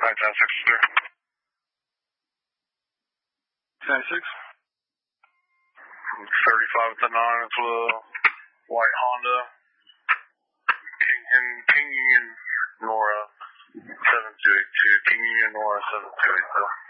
clear. 10-6. 35 with the 9, it's a white Honda. King Union Nora 7282. King Union Nora 7282.